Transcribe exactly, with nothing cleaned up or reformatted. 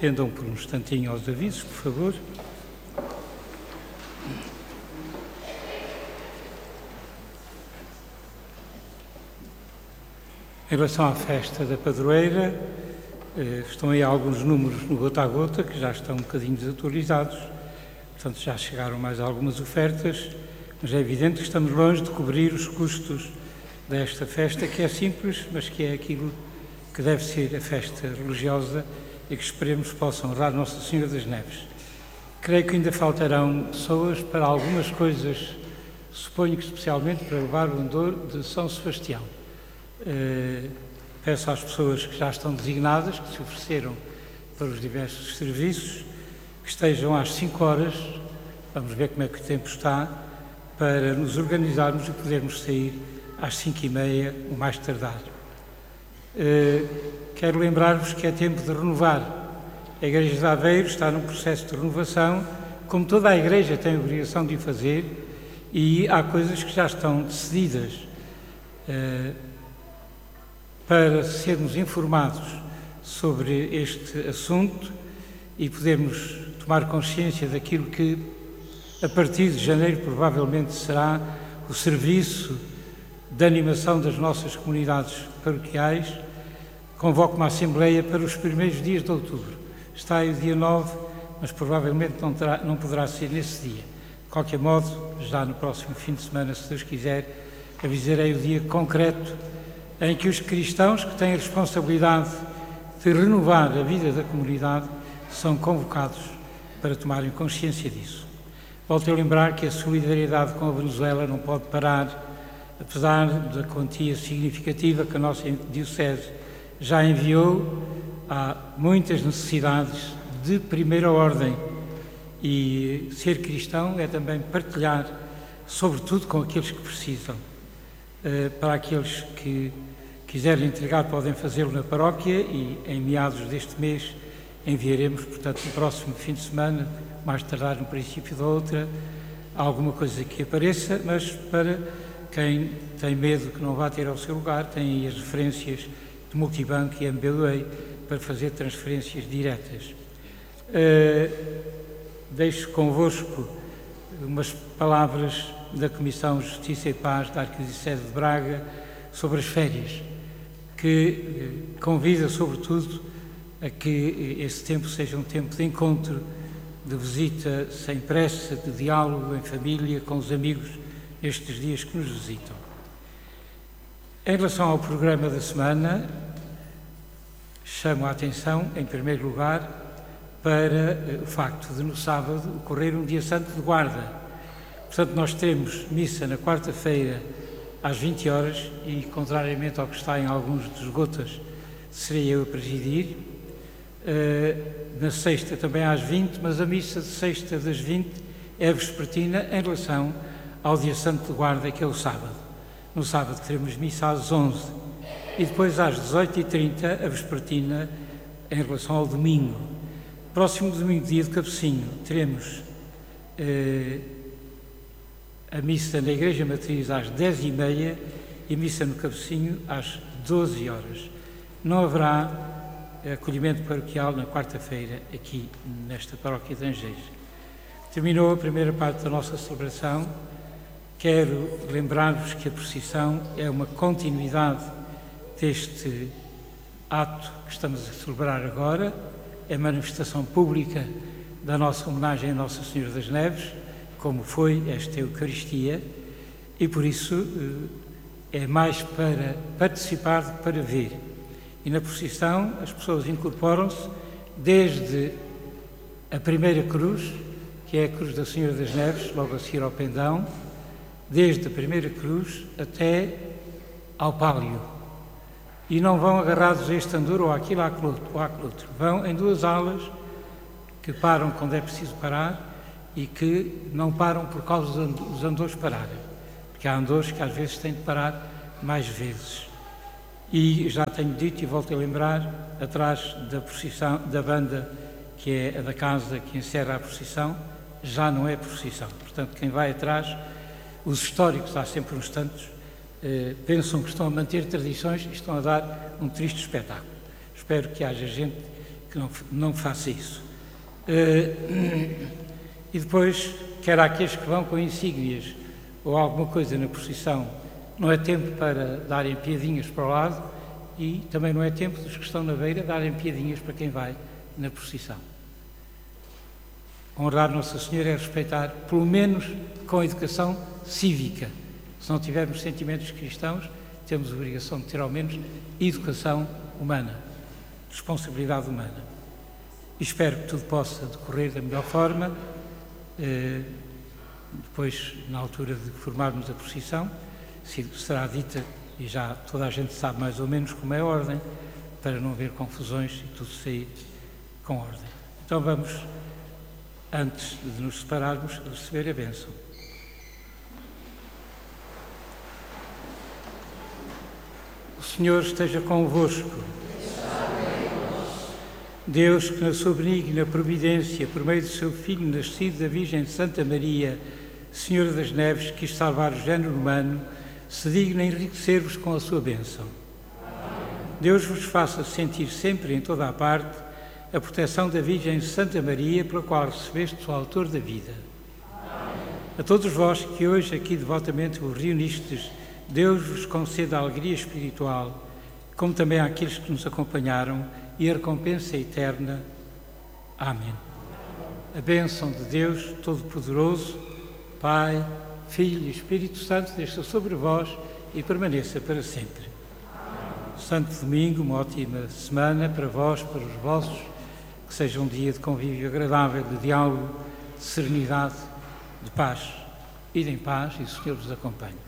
Atendam por um instantinho aos avisos, por favor. Em relação à festa da padroeira, estão aí alguns números no gota a gota que já estão um bocadinho desatualizados, portanto já chegaram mais algumas ofertas, mas é evidente que estamos longe de cobrir os custos desta festa, que é simples, mas que é aquilo que deve ser a festa religiosa e que esperemos possa honrar Nossa Senhora das Neves. Creio que ainda faltarão pessoas para algumas coisas, suponho que especialmente para levar o andor de São Sebastião. Uh, peço às pessoas que já estão designadas, que se ofereceram para os diversos serviços, que estejam às cinco horas, vamos ver como é que o tempo está, para nos organizarmos e podermos sair às cinco e meia, o mais tardar. Uh, quero lembrar-vos que é tempo de renovar. A Igreja de Aveiro está num processo de renovação, como toda a Igreja tem a obrigação de o fazer, e há coisas que já estão decididas. Uh, para sermos informados sobre este assunto e podermos tomar consciência daquilo que, a partir de janeiro, provavelmente será o serviço de animação das nossas comunidades paroquiais, convoco uma Assembleia para os primeiros dias de outubro. Está aí o dia nove, mas provavelmente não, terá, não poderá ser nesse dia. De qualquer modo, já no próximo fim de semana, se Deus quiser, avisarei o dia concreto em que os cristãos que têm a responsabilidade de renovar a vida da comunidade são convocados para tomarem consciência disso. Volto a lembrar que a solidariedade com a Venezuela não pode parar, apesar da quantia significativa que a nossa Diocese já enviou. Há muitas necessidades de primeira ordem e ser cristão é também partilhar, sobretudo com aqueles que precisam. Para aqueles que quiserem entregar, podem fazê-lo na paróquia e em meados deste mês enviaremos, portanto, no próximo fim de semana, mais tardar no princípio da outra, alguma coisa que apareça, mas para quem tem medo que não vá ter ao seu lugar, tem aí as referências de Multibanco e M B W A para fazer transferências diretas. Uh, deixo convosco umas palavras da Comissão Justiça e Paz da Arquidiocese de Braga sobre as férias, que convida, sobretudo, a que esse tempo seja um tempo de encontro, de visita sem pressa, de diálogo em família, com os amigos, estes dias que nos visitam. Em relação ao programa da semana, chamo a atenção, em primeiro lugar, para o facto de, no sábado, ocorrer um dia santo de guarda. Portanto, nós temos missa na quarta-feira às vinte horas e, contrariamente ao que está em alguns dos gotas, serei eu a presidir. Uh, na sexta também às vinte, mas a missa de sexta das vinte é vespertina em relação ao dia santo de guarda, que é o sábado. No sábado teremos missa às onze e depois às dezoito e trinta a vespertina em relação ao domingo. Próximo domingo, dia de Cabecinho, teremos uh, a missa na Igreja Matriz às dez e meia e a missa no Cabecinho às doze horas. Não haverá acolhimento paroquial na quarta-feira aqui nesta paróquia de Angés. Terminou a primeira parte da nossa celebração. Quero lembrar-vos que a procissão é uma continuidade deste ato que estamos a celebrar agora, é a manifestação pública da nossa homenagem a Nossa Senhora das Neves, como foi esta Eucaristia, e por isso é mais para participar do que para ver. E na procissão as pessoas incorporam-se desde a primeira cruz, que é a cruz da Senhora das Neves, logo a seguir ao pendão, desde a primeira cruz até ao pálio. E não vão agarrados a este andor ou àquilo ou àquilo outro, ou àquilo outro. Vão em duas alas que param quando é preciso parar e que não param por causa dos andores pararem. Porque há andores que às vezes têm de parar mais vezes. E já tenho dito e volto a lembrar, atrás da procissão, da banda que é a da casa que encerra a procissão, já não é procissão. Portanto, quem vai atrás, os históricos, há sempre uns tantos, eh, pensam que estão a manter tradições e estão a dar um triste espetáculo. Espero que haja gente que não, não faça isso. Uh, e depois, quer àqueles que vão com insígnias ou alguma coisa na procissão, não é tempo para darem piadinhas para o lado e também não é tempo dos que estão na beira darem piadinhas para quem vai na procissão. Honrar Nossa Senhora é respeitar, pelo menos com a educação cívica. Se não tivermos sentimentos cristãos, temos a obrigação de ter ao menos educação humana, responsabilidade humana. E espero que tudo possa decorrer da melhor forma. Eh, depois, na altura de formarmos a procissão, será dita, e já toda a gente sabe mais ou menos como é a ordem, para não haver confusões e tudo sair com ordem. Então vamos, antes de nos separarmos, receber a bênção. O Senhor esteja convosco. Deus, que na sua benigna providência, por meio do seu Filho, nascido da Virgem Santa Maria, Senhora das Neves, quis salvar o género humano, se digna enriquecer-vos com a sua bênção. Deus vos faça sentir sempre, em toda a parte, a proteção da Virgem Santa Maria, pela qual recebeste o autor da vida. A todos vós que hoje aqui devotamente vos reunistes, Deus vos conceda a alegria espiritual, como também àqueles que nos acompanharam, e a recompensa eterna. Amém. A bênção de Deus Todo-Poderoso, Pai, Filho e Espírito Santo, desça sobre vós e permaneça para sempre. Santo Domingo, uma ótima semana para vós, para os vossos, que seja um dia de convívio agradável, de diálogo, de serenidade, de paz. Idem em paz e o Senhor vos acompanhe.